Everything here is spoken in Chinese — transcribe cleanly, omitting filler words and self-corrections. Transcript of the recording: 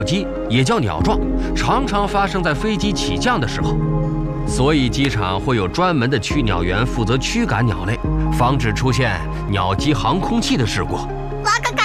击也叫鸟撞，常常发生在飞机起降的时候，所以机场会有专门的驱鸟员负责驱赶鸟类，防止出现鸟击航空器的事故。 哇嘎嘎！